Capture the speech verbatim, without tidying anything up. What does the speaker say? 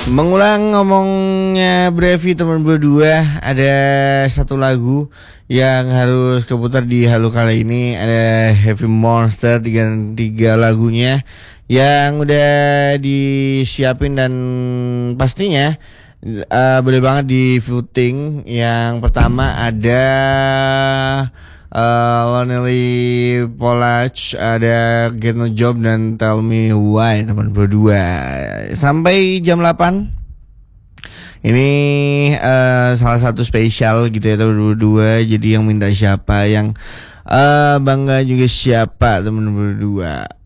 Mengulang ngomongnya Brevi teman berdua, ada satu lagu yang harus keputar di Halo kali ini. Ada Heavy Monster, tiga, tiga lagunya yang udah disiapin dan pastinya uh, boleh banget di voting. Yang pertama ada uh, Lonely Polach, ada Get No Job dan Tell Me Why teman berdua. Sampai jam delapan ini uh, salah satu spesial gitu ya teman berdua. Jadi yang minta siapa, yang uh, bangga juga siapa teman berdua.